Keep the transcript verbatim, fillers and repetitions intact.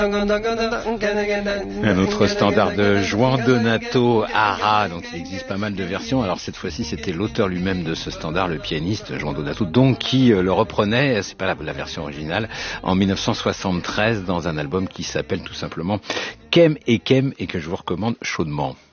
Un autre standard de Juan Donato Ara, dont il existe pas mal de versions. Alors cette fois-ci, c'était l'auteur lui-même de ce standard, le pianiste Juan Donato, donc qui le reprenait, c'est pas la, la version originale, en dix-neuf cent soixante-treize dans un album qui s'appelle tout simplement Kem et Kem et que je vous recommande chaudement.